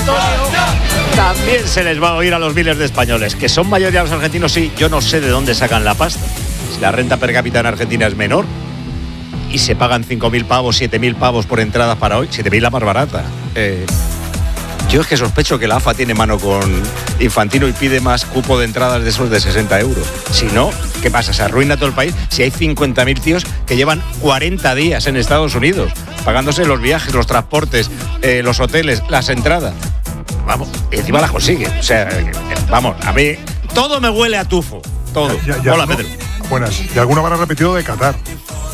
también se les va a oír a los miles de españoles, que son mayoría los argentinos, sí. Yo no sé de dónde sacan la pasta. Si la renta per cápita en Argentina es menor y se pagan 5.000 pavos, 7.000 pavos por entradas para hoy, 7.000 la más barata. Yo es que sospecho que la AFA tiene mano con Infantino y pide más cupo de entradas de esos de 60 euros. Si no, ¿qué pasa? ¿Se arruina todo el país? Si hay 50.000 tíos que llevan 40 días en Estados Unidos, pagándose los viajes, los transportes, los hoteles, las entradas. Vamos, y encima las consiguen. O sea, vamos, a mí todo me huele a tufo. Todo. Ya, hola, Pedro. Buenas. Y alguna van a repetido de Qatar.